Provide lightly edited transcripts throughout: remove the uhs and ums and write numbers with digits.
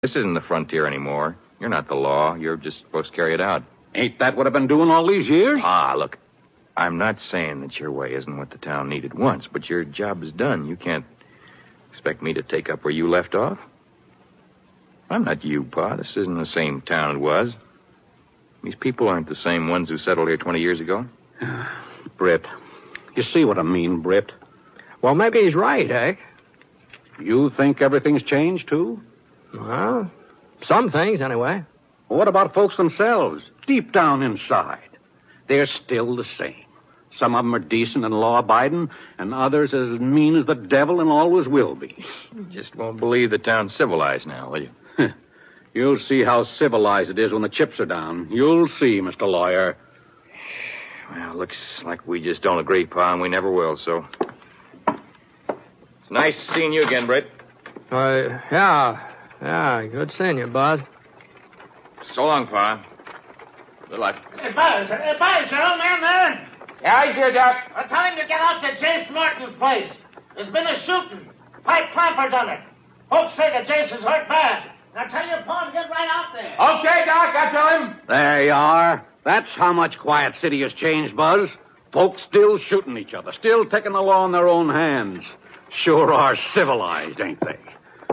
This isn't the frontier anymore. You're not the law. You're just supposed to carry it out. Ain't that what I've been doing all these years? Look, I'm not saying that your way isn't what the town needed once, but your job is done. You can't expect me to take up where you left off. I'm not you, Pa. This isn't the same town it was. These people aren't the same ones who settled here 20 years ago. Britt, you see what I mean, Britt? Well, maybe he's right, Hank. You think everything's changed, too? Well, some things, anyway. What about folks themselves, deep down inside? They're still the same. Some of them are decent and law-abiding, and others as mean as the devil and always will be. You just won't believe the town's civilized now, will you? You'll see how civilized it is when the chips are down. You'll see, Mr. Lawyer. Well, looks like we just don't agree, Pa, and we never will, so... It's nice seeing you again, Britt. Yeah, good seeing you, Bud. So long, Pa. Good luck. Hey, Buzz, your old man there? Yeah, he's here, Doc. Well, tell him to get out to Jace Norton's place. There's been a shooting. Pipe Clamper done it. Folks say that Jace is hurt bad. Now tell your pa to get right out there. Okay, Doc, I tell him. There you are. That's how much Quiet City has changed, Buzz. Folks still shooting each other, still taking the law in their own hands. Sure are civilized, ain't they?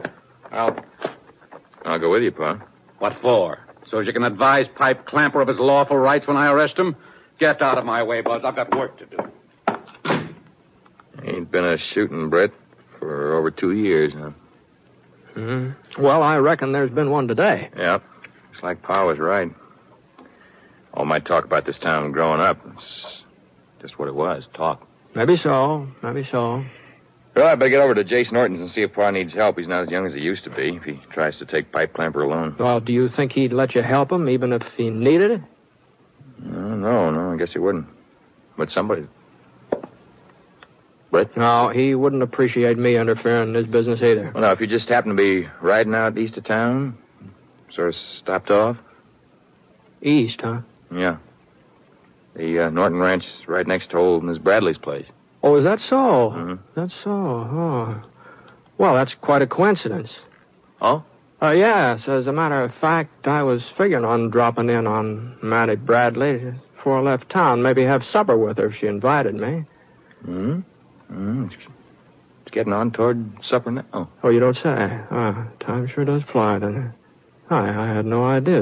I'll go with you, Pa. What for? So as you can advise Pipe Clamper of his lawful rights when I arrest him? Get out of my way, Buzz. I've got work to do. Ain't been a shooting, Britt, for over 2 years now. Well, I reckon there's been one today. Yep. Looks like Pa was right. All my talk about this town growing up, it's just what it was, talk. Maybe so. Well, I better get over to Jace Norton's and see if Pa needs help. He's not as young as he used to be if he tries to take Pipe Clamper alone. Well, do you think he'd let you help him even if he needed it? No, I guess he wouldn't. But somebody... But? No, he wouldn't appreciate me interfering in his business either. Well, now, if you just happen to be riding out east of town, sort of stopped off. East, huh? Yeah. The Norton Ranch is right next to old Miss Bradley's place. Oh, is that so? Mm-hmm. That's so, oh. Well, that's quite a coincidence. Oh? Yes. As a matter of fact, I was figuring on dropping in on Mattie Bradley before I left town. Maybe have supper with her if she invited me. It's getting on toward supper now. Oh, you don't say. Time sure does fly, doesn't it? I had no idea.